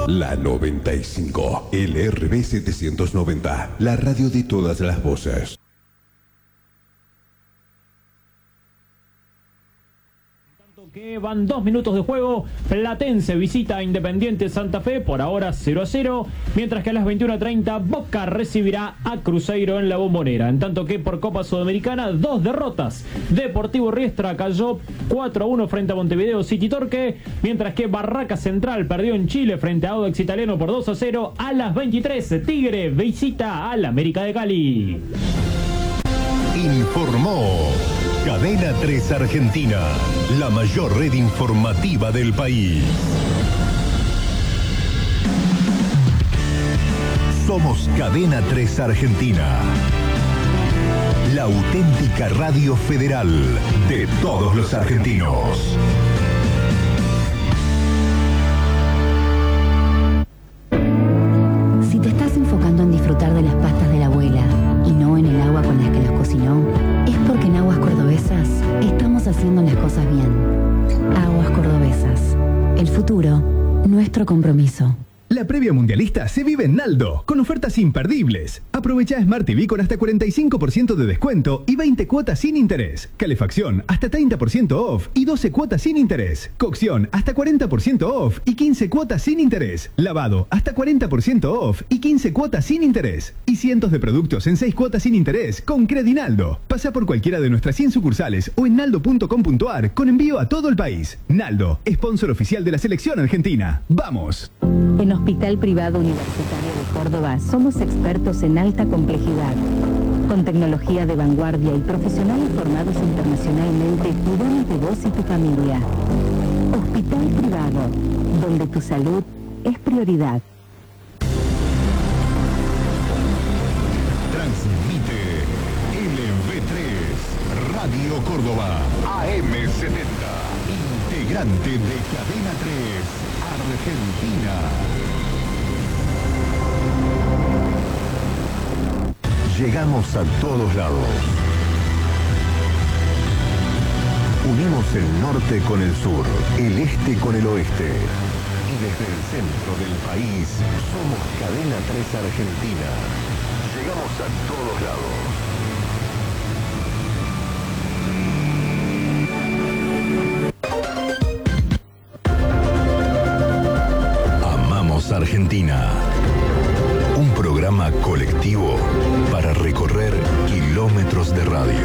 La 95, LRB 790, la radio de todas las voces. Que van 2 minutos de juego. Platense visita a Independiente Santa Fe, por ahora 0-0, mientras que a las 21:30 Boca recibirá a Cruzeiro en la Bombonera. En tanto que por Copa Sudamericana, 2 derrotas. Deportivo Riestra cayó 4-1 frente a Montevideo City Torque, mientras que Barraca Central perdió en Chile frente a Audax Italiano por 2-0. A las 23, Tigre visita al América de Cali. Informó Cadena 3 Argentina, la mayor red informativa del país. Somos Cadena 3 Argentina, la auténtica radio federal de todos los argentinos. Si te estás enfocando en disfrutar de las pastas de la abuela y no en el agua con las que las cocinó, es porque en Aguas Cordobesas estamos haciendo las cosas bien. Aguas Cordobesas. El futuro, nuestro compromiso. La previa mundialista se vive en Naldo, con ofertas imperdibles. Aprovecha Smart TV con hasta 45% de descuento y 20 cuotas sin interés. Calefacción hasta 30% off y 12 cuotas sin interés. Cocción hasta 40% off y 15 cuotas sin interés. Lavado hasta 40% off y 15 cuotas sin interés. Y cientos de productos en 6 cuotas sin interés con Credinaldo. Pasa por cualquiera de nuestras 100 sucursales o en naldo.com.ar con envío a todo el país. Naldo, sponsor oficial de la selección argentina. ¡Vamos! En Hospital Privado Universitario de Córdoba somos expertos en alta complejidad. Con tecnología de vanguardia y profesionales formados internacionalmente, cuidamos de vos y tu familia. Hospital Privado, donde tu salud es prioridad. Transmite LV3, Radio Córdoba, AM70, integrante de Cadena 3, Argentina. Llegamos a todos lados. Unimos el norte con el sur, el este con el oeste. Y desde el centro del país somos Cadena 3 Argentina. Llegamos a todos lados. Amamos Argentina. Un programa colectivo para recorrer kilómetros de radio.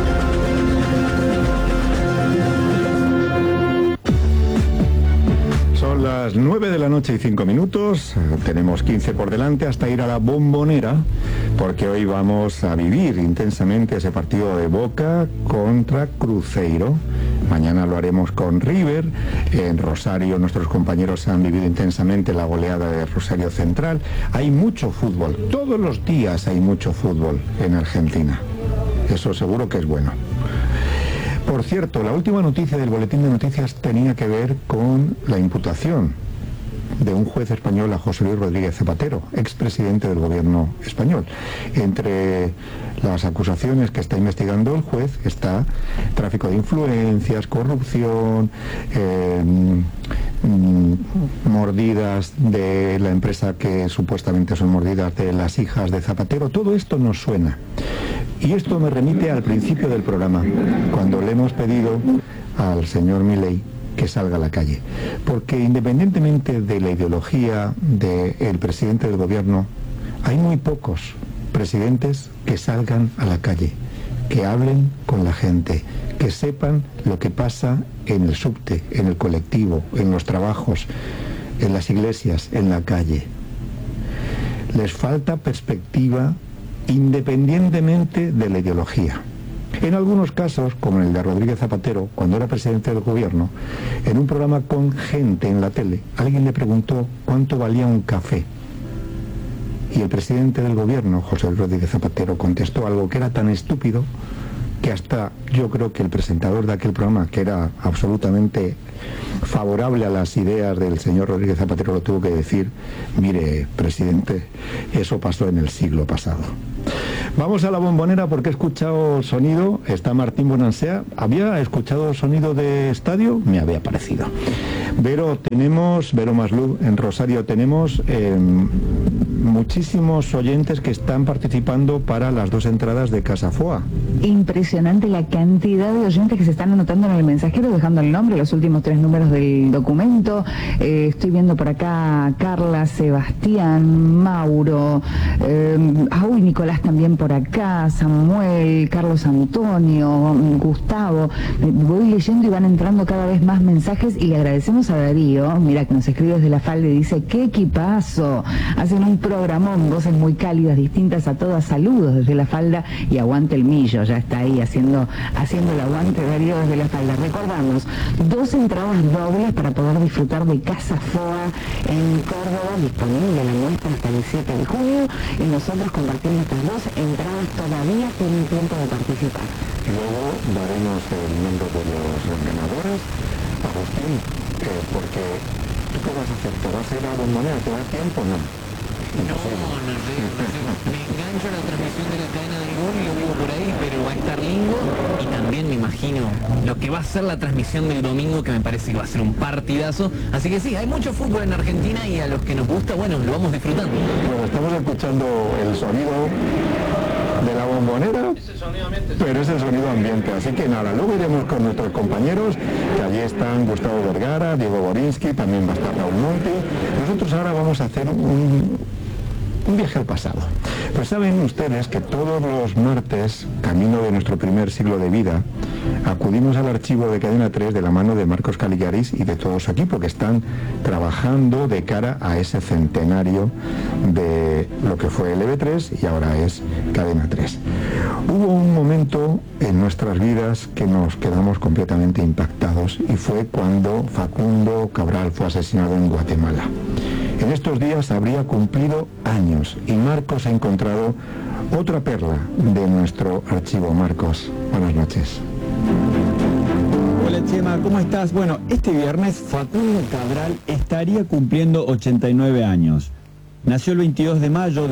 Son las 9 de la noche y 5 minutos. Tenemos 15 por delante hasta ir a la Bombonera, porque hoy vamos a vivir intensamente ese partido de Boca contra Cruzeiro. Mañana lo haremos con River. En Rosario nuestros compañeros han vivido intensamente la goleada de Rosario Central. Hay mucho fútbol. Todos los días hay mucho fútbol en Argentina. Eso seguro que es bueno. Por cierto, la última noticia del boletín de noticias tenía que ver con la imputación de un juez español a José Luis Rodríguez Zapatero, expresidente del gobierno español. Entre las acusaciones que está investigando el juez está tráfico de influencias, corrupción, mordidas de la empresa que supuestamente son mordidas de las hijas de Zapatero. Todo esto nos suena. Y esto me remite al principio del programa, cuando le hemos pedido al señor Milei que salga a la calle. Porque independientemente de la ideología del presidente del gobierno, hay muy pocos presidentes que salgan a la calle, que hablen con la gente, que sepan lo que pasa en el subte, en el colectivo, en los trabajos, en las iglesias, en la calle. Les falta perspectiva independientemente de la ideología. En algunos casos, como en el de Rodríguez Zapatero, cuando era presidente del gobierno, en un programa con gente en la tele, alguien le preguntó cuánto valía un café. Y el presidente del gobierno, José Rodríguez Zapatero, contestó algo que era tan estúpido que hasta yo creo que el presentador de aquel programa, que era absolutamente favorable a las ideas del señor Rodríguez Zapatero, lo tuvo que decir: mire, presidente, eso pasó en el siglo pasado. Vamos a la Bombonera porque he escuchado sonido. Está Martín Bonansea. ¿Había escuchado sonido de estadio? Me había parecido. Vero Maslub, en Rosario tenemos muchísimos oyentes que están participando para las 2 entradas de Casa Foa. Impresionante la cantidad de oyentes que se están anotando en el mensajero, dejando el nombre, los últimos 3 números del documento. Estoy viendo por acá Carla, Sebastián, Mauro, Nicolás también por acá, Samuel, Carlos Antonio, Gustavo. Voy leyendo y van entrando cada vez más mensajes y le agradecemos a Darío, mira, que nos escribe desde La Falda y dice: ¡qué equipazo! Hacen un programón, voces muy cálidas, distintas a todas. Saludos desde La Falda y aguante el millo, ya está ahí haciendo el aguante Darío desde La Falda. Recordamos, 2 entradas dobles para poder disfrutar de Casa Foa en Córdoba, disponible la muestra hasta el 7 de junio, y nosotros compartimos estas 2 entradas, todavía tienen tiempo de participar. Luego daremos el nombre de los ganadores. Agustín, porque ¿tú qué vas a hacer? ¿Te vas a ir a la moneda? ¿Te da tiempo o no? No sé. Me engancho a la transmisión de la cadena del gol y lo vivo por ahí, pero va a estar lindo. Y también me imagino lo que va a ser la transmisión del domingo, que me parece que va a ser un partidazo. Así que sí, hay mucho fútbol en Argentina y a los que nos gusta, bueno, lo vamos disfrutando. Bueno, estamos escuchando el sonido de la bombonera, pero es el sonido ambiente, así que nada, luego iremos con nuestros compañeros, que allí están Gustavo Vergara, Diego Borinsky, también va a estar Raúl Monti. Nosotros ahora vamos a hacer un viaje al pasado. Pues saben ustedes que todos los martes, camino de nuestro primer siglo de vida, acudimos al archivo de Cadena 3 de la mano de Marcos Caligaris y de todo su equipo, que están trabajando de cara a ese centenario de lo que fue el EB3 y ahora es Cadena 3. Hubo un momento en nuestras vidas que nos quedamos completamente impactados, y fue cuando Facundo Cabral fue asesinado en Guatemala. En estos días habría cumplido años y Marcos ha encontrado otra perla de nuestro archivo. Marcos, buenas noches. Hola Chema, ¿cómo estás? Bueno, este viernes Facundo Cabral estaría cumpliendo 89 años. Nació el 22 de mayo de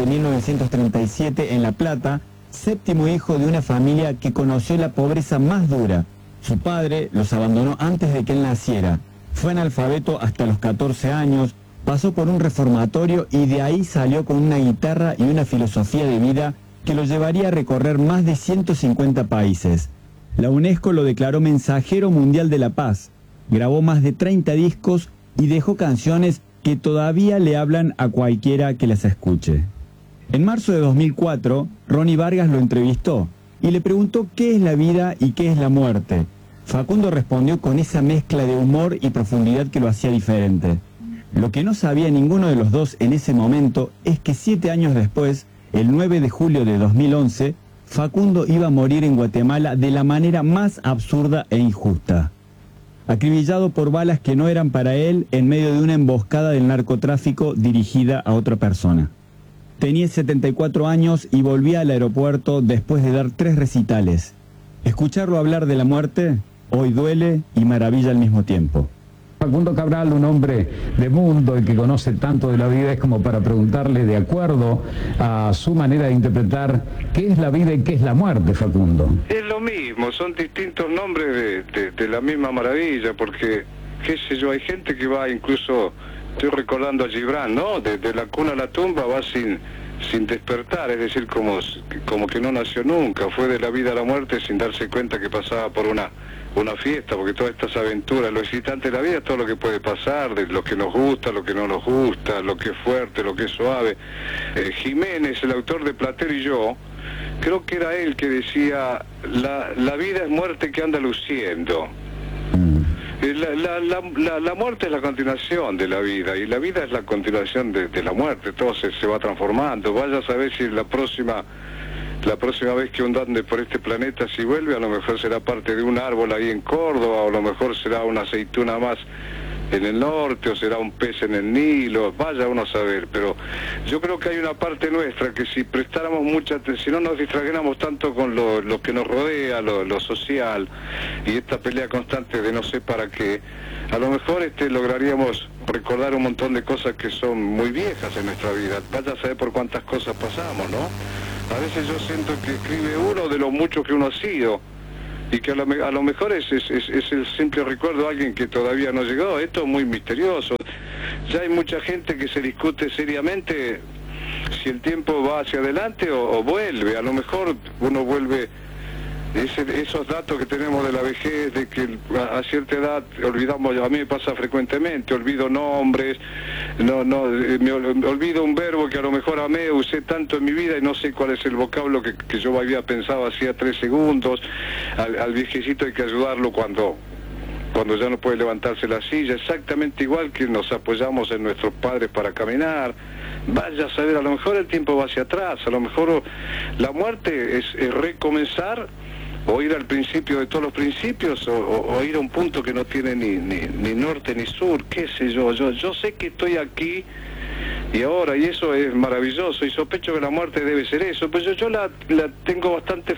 1937 en La Plata, 7º hijo de una familia que conoció la pobreza más dura. Su padre los abandonó antes de que él naciera. Fue analfabeto hasta los 14 años, pasó por un reformatorio y de ahí salió con una guitarra y una filosofía de vida que lo llevaría a recorrer más de 150 países. La UNESCO lo declaró mensajero mundial de la paz, grabó más de 30 discos y dejó canciones que todavía le hablan a cualquiera que las escuche. En marzo de 2004, Ronnie Vargas lo entrevistó y le preguntó qué es la vida y qué es la muerte. Facundo respondió con esa mezcla de humor y profundidad que lo hacía diferente. Lo que no sabía ninguno de los dos en ese momento es que 7 años después, el 9 de julio de 2011, Facundo iba a morir en Guatemala de la manera más absurda e injusta. Acribillado por balas que no eran para él en medio de una emboscada del narcotráfico dirigida a otra persona. Tenía 74 años y volvía al aeropuerto después de dar 3 recitales. Escucharlo hablar de la muerte hoy duele y maravilla al mismo tiempo. Facundo Cabral, un hombre de mundo y que conoce tanto de la vida, es como para preguntarle, de acuerdo a su manera de interpretar, ¿qué es la vida y qué es la muerte, Facundo? Es lo mismo, son distintos nombres de la misma maravilla, porque, qué sé yo, hay gente que va incluso, estoy recordando a Gibran, ¿no? Desde la cuna a la tumba va sin despertar, es decir, como que no nació nunca, fue de la vida a la muerte sin darse cuenta que pasaba por una fiesta, porque todas estas aventuras, lo excitante de la vida es todo lo que puede pasar, de lo que nos gusta, lo que no nos gusta, lo que es fuerte, lo que es suave. Jiménez, el autor de Platero y yo, creo que era él que decía, la vida es muerte que anda luciendo. La muerte es la continuación de la vida, y la vida es la continuación de la muerte, todo se va transformando. Vaya a saber si la próxima vez que uno ande por este planeta, si vuelve, a lo mejor será parte de un árbol ahí en Córdoba, o a lo mejor será una aceituna más en el norte, o será un pez en el Nilo, vaya uno a saber. Pero yo creo que hay una parte nuestra que si prestáramos mucha atención, si no nos distrajéramos tanto con lo que nos rodea, lo social, y esta pelea constante de no sé para qué, a lo mejor lograríamos recordar un montón de cosas que son muy viejas en nuestra vida. Vaya a saber por cuántas cosas pasamos, ¿no? A veces yo siento que escribe uno de lo mucho que uno ha sido, y que a lo mejor es el simple recuerdo de alguien que todavía no llegó. Esto es muy misterioso. Ya hay mucha gente que se discute seriamente si el tiempo va hacia adelante o vuelve. A lo mejor uno vuelve, esos datos que tenemos de la vejez, de que a cierta edad olvidamos, a mí me pasa frecuentemente, olvido nombres, me olvido un verbo que a lo mejor amé, usé tanto en mi vida y no sé cuál es el vocablo que yo había pensado hacía 3 segundos. Al viejecito hay que ayudarlo cuando ya no puede levantarse la silla, exactamente igual que nos apoyamos en nuestros padres para caminar. Vaya a saber, a lo mejor el tiempo va hacia atrás, a lo mejor la muerte es recomenzar, o ir al principio de todos los principios, o ir a un punto que no tiene ni norte ni sur, qué sé yo. Yo sé que estoy aquí y ahora, y eso es maravilloso, y sospecho que la muerte debe ser eso. Pues yo la tengo bastante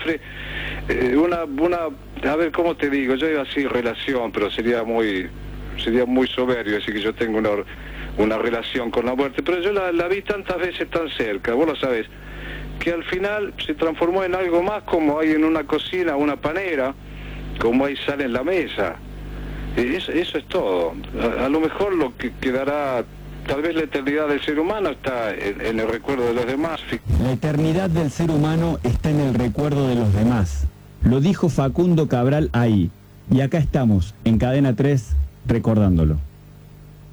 a ver, ¿cómo te digo? Yo iba así relación, pero sería muy soberbio decir que yo tengo una relación con la muerte, pero yo la vi tantas veces tan cerca, vos lo sabés, que al final se transformó en algo más, como hay en una cocina una panera, como hay sal en la mesa. Eso es todo. A lo mejor lo que quedará, tal vez la eternidad del ser humano está en el recuerdo de los demás. La eternidad del ser humano está en el recuerdo de los demás. Lo dijo Facundo Cabral ahí. Y acá estamos, en Cadena 3, recordándolo.